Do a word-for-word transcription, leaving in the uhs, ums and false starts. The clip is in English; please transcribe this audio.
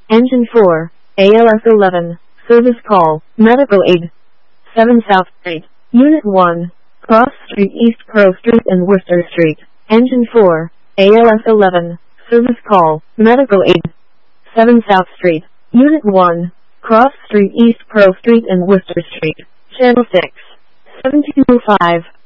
Engine four, A L S eleven, service call, medical aid. seven South Street, Unit one, Cross Street East Crow Street and Worcester Street. Engine four, A L S eleven, service call, medical aid. seven South Street, Unit one, Cross Street East Crow Street and Worcester Street. Channel six, seventeen oh five.